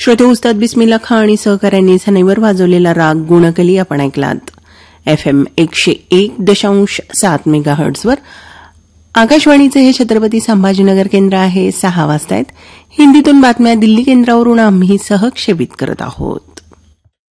श्रोते उस्ताद बिस्मिल्ला खां आणि सहकाऱ्यांनी सनईवर वाजवलेला राग गुणकली आपण ऐकलात. FM 101.7 मेगाहर्ट्झवर आकाशवाणीचे हे छत्रपती संभाजीनगर केंद्र आहे. 6 वाजतायत. हिंदीतून बातम्या दिल्ली केंद्रावरून आम्ही सहक्षेपित करत आहोत.